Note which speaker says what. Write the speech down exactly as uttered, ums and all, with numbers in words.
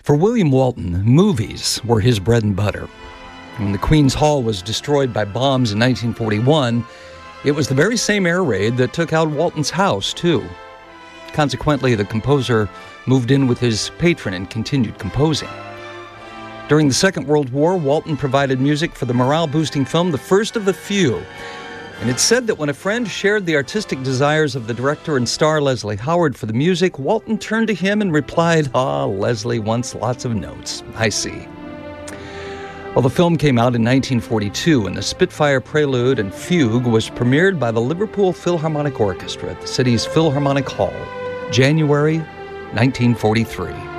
Speaker 1: For William Walton, movies were his bread and butter. When the Queen's Hall was destroyed by bombs in nineteen forty-one, it was the very same air raid that took out Walton's house, too. Consequently, the composer moved in with his patron and continued composing. During the Second World War, Walton provided music for the morale-boosting film The First of the Few. And it's said that when a friend shared the artistic desires of the director and star Leslie Howard for the music, Walton turned to him and replied, "Ah, Leslie wants lots of notes. I see." Well, the film came out in nineteen forty-two, and the Spitfire Prelude and Fugue was premiered by the Liverpool Philharmonic Orchestra at the city's Philharmonic Hall, January nineteen forty-three.